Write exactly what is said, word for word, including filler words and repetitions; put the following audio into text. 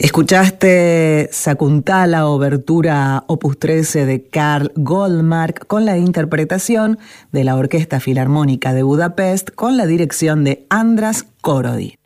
Escuchaste Sakuntala, obertura opus trece de Karl Goldmark, con la interpretación de la Orquesta Filarmónica de Budapest, con la dirección de András Korody.